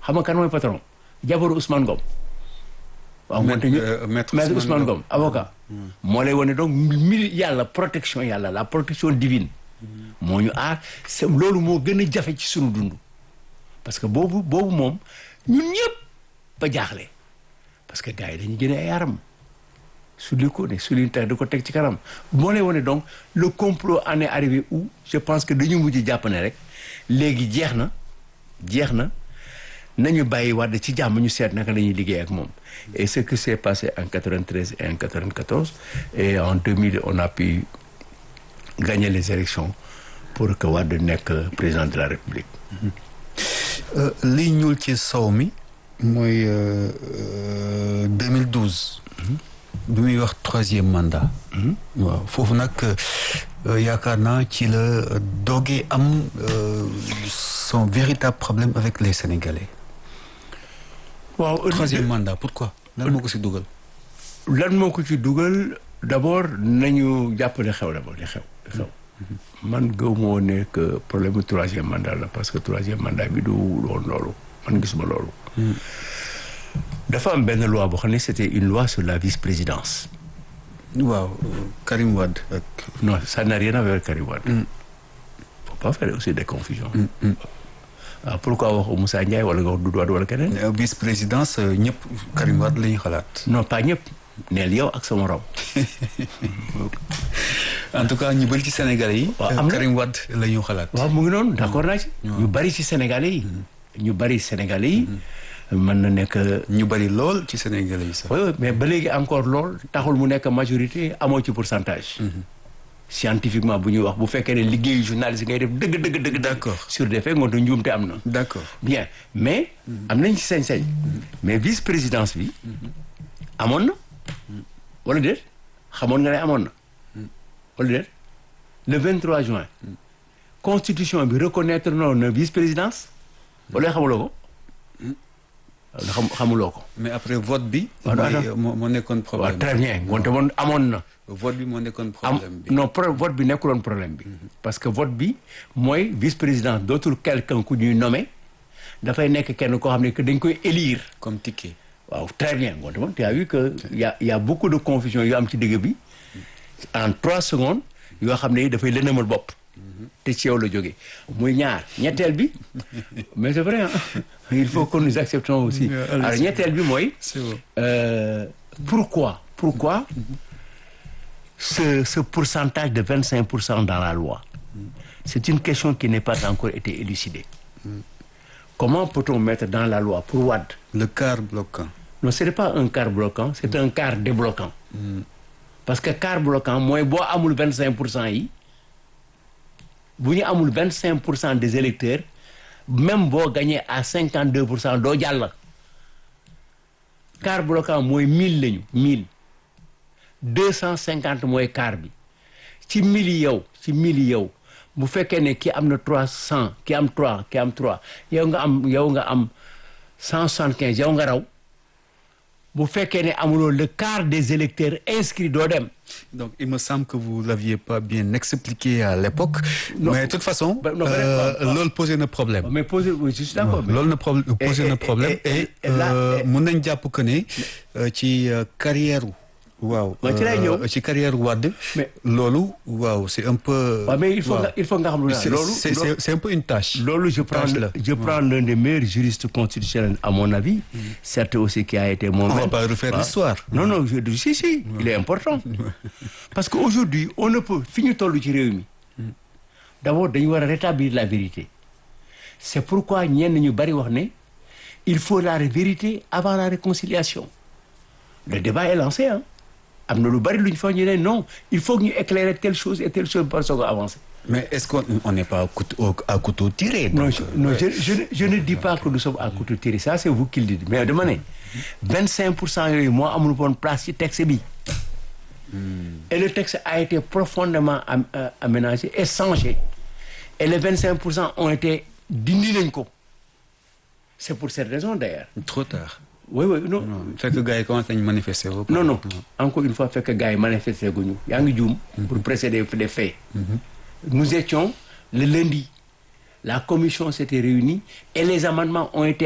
xam nga kan mooy patron jabaru Ousmane Ngom. waaw maître Ousmane Ngom avocat. moo lay wane donc yàlla protection yàlla la protection divine. moo ñu aar loolu moo gën a jafe ci sunu dund. parce que boobu moom ñun ñëpp ba jaaxle parce que gars yi dañu génne ay aram sulli ko ne sulli tax di ko teg ci kanam moo lay wane donc le complot en est arrivé où je pense que dañu mujj jàpp ne rek léegi jeex na nañu bàyyi Wade ci jàmm ñu seet naka la ñuy liggéey ak moom. Et ce qui s'est passé en 93 et en 94 et en 2000 on a pu gagner les élections pour que Wade nekk président de la République. li ñuul ci sow mi mooy 2012. bi muy wax 3e mandat. waaw foofu nag yaakaar naa ci la doogee am son véritable problème avec les Sénégalais. waaw 3e mandat pourquoi lan moo ko ci dugal. d'abord nañu jàpp ne xew d'abord li xew. man gëw moo ne que problème mu 3e mandat la parce que 3e mandat bi du woon loolu man gisuma loolu. dafa am benn loi boo xam ne c'était une loi sur la vice-présidence. waaw Karim Wade ak. non ça n'a rien à voir avec Karim Wade. faut pas faire aussi des confusions. waaw pourquoi wax Moussa Ndiaye wala nga wax Doudou Wade wala keneen. vice-présidence ñëpp Karim Wade la ñu xalaat. non pas ñëpp neel yow ak sama morom. en tout cas ñu bëri ci Sénégalais yi. waaw am na Karim Wade la ñu xalaat. waaw mu ngi noonu d'accord naa ci. ñu bëri ci Sénégalais yi. mën na nekk. ñu bëri lool ci Sénégalais yi sax. oui mais ba léegi encore lool taxul mu nekk majorité amoo ci pourcentage. scientifiquement bu ñuy wax bu fekkee ne liggéeyu journaliste ngay def dëgg. d'accord sur des faits ngoonte njuumte am na. d'accord bien mais. am nañ ci sañ-sañ. mais vice-présidence bi. amoon na. wala déet xamoon nga ne amoon na. wala déet le 23 juin. constitution bi reconnaître noonu na vice-présidence. wala xamuloo ko. xamuloo ko. mais après vote bi. moo nekkoon problème waaw très bien wante moom amoon na. vote bi moo nekkoon problème bi. non vote bi nekkuloon problème bi. parce que vote bi mooy vice-président dootul quelqu'un ku ñuy nommé dafay nekk kenn koo xam ne que dañ koy élire. comme ticket. waaw très bien wante moom tu as vu que y a beaucoup de confusion yu am ci digg bi en 3 secondes yoo xam ne dafay lëndëmal bopp. te ci yow la jógee muy ñaar ñetteel bi mais c'est vrai hein? Il faut que nous acceptons aussi. alors ñetteel bi mooy. pourquoi ce pourcentage de 25% dans la loi. C'est une question qui n'est pas encore été élucidée. Comment peut-on mettre dans la loi pour Wade. le quart bloquant. non ce n'est pas un quart bloquant c'est un quart débloquant. parce que quart bloquant mooy boo amul 25% yi. bu ñu amul 25% des électeurs même boo gagné à 52% doo jàll. quart bloquant mooy 1000 lañu 1000 250 mooy quart bi ci 1000 yi yow bu fekkee ne ki am na 300 ki am 3 yow nga am 175 yow nga raw bu fekkee ne amuloo le quart des électeurs inscrits doo dem. donc il me semble que vous l'aviez pas bien expliqué à l'époque. Non, mais de toute façon. loolu posé na problème. mais je suis d'accord. loolu na posé na problème et mën nañ jàpp que ne ci carrière. waaw ci lay ñëw ci carrière Wade. mais loolu waaw c'est un peu. waaw mais il faut nga xam lu loolu c'est un peu une tâche. loolu je prends l'un des meilleurs juristes constitutionnels à mon avis. certes aussi qui a été mon. on va pas refaire l'histoire. non si il est important. parce que aujourd'hui on ne peut fi ñu toll ci réew mi. d'abord dañu war a rétablir la vérité. c'est pourquoi ñenn ñu bari wax ne il faut la vérité avant la réconciliation. le débat est lancé hein. am na lu bari lu ñu fa ñu ne non il faut que ñu éclairer telle chose et telle chose par soog a avancer. mais est-ce qu'on n'est pas à couteau tiré. donc je ne dis pas que nous sommes à couteau tiré ça c'est vous qui le dites mais dama ne 25% yooyu moo amul woon place ci texte bi. et le texte a été profondément aménagé et changé et les 25% ont été dindi nañ ko c'est pour cette raison d'ailleurs. trop tard. oui non. fekk gars yi commencé nañu manifester. non encore une fois fekk gars yi manifester guñu yaa ngi juum. pour précéder des faits. nous étions le lundi la commission s'était réunie et les amendements ont été